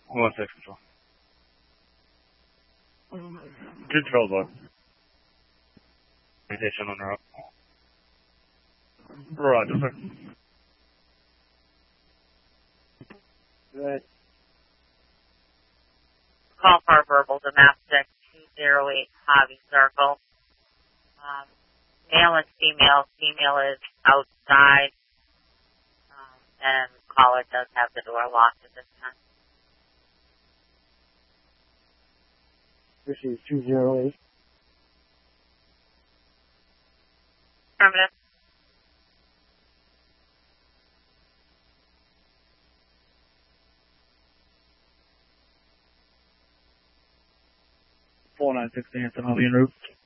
1-6 control. Control book. Meditation on route. Roger, sir. Good. Call for verbal domestic 208 Hobby Circle. Male and female. Female is outside, and caller does have the door locked at this time. This is 208. Affirmative. Four 9-6 to Hanson, I'll be en route.